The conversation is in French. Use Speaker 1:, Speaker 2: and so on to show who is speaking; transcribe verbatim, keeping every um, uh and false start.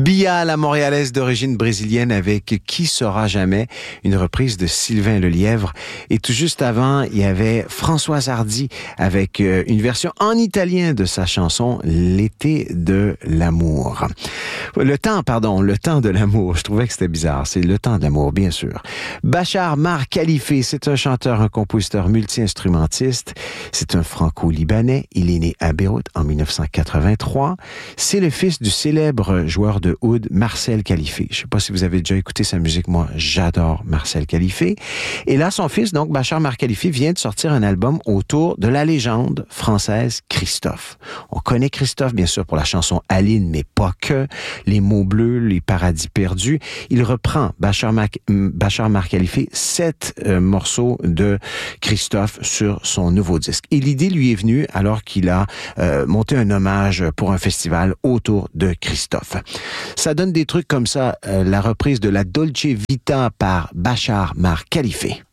Speaker 1: Bia, la Montréalaise d'origine brésilienne avec Qui sera jamais, une reprise de Sylvain Lelièvre. Et tout juste avant, il y avait Françoise Hardy avec une version en italien de sa chanson L'été de l'amour. Le temps, pardon, le temps de l'amour. Je trouvais que c'était bizarre. C'est le temps de l'amour, bien sûr. Bachar Mar Khalife, c'est un chanteur, un compositeur multi-instrumentiste. C'est un franco-libanais. Il est né à Beyrouth en dix-neuf cent quatre-vingt-trois. C'est le fils du célèbre joueur de oud Marcel Khalife. Je sais pas si vous avez déjà écouté sa musique. Moi, j'adore Marcel Khalife. Et là, son fils, donc Bachar Mar Khalife, vient de sortir un album autour de la légende française Christophe. On connaît Christophe, bien sûr, pour la chanson Aline, mais pas que. Les mots bleus, les paradis perdus. Il reprend Bachar Mar, Bachar Mar Khalife, sept euh, morceaux de Christophe sur son nouveau disque. Et l'idée lui est venue alors qu'il a euh, monté un hommage pour un festival autour de Christophe. Ça donne des trucs comme ça, euh, la reprise de la Dolce Vita par Bachar Mar Khalife.